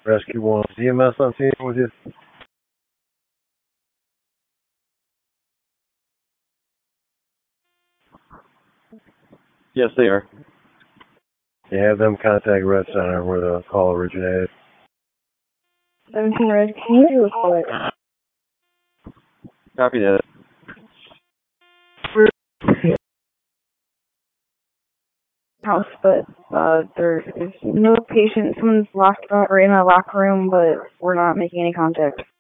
Rescue 1, CMS on scene with you? Yes, they are. You have them contact Red Center where the call originated. 17 Red, can you do a call it? Copy that. House, but there's no patient. Someone's locked up or in a locker room, but we're not making any contact.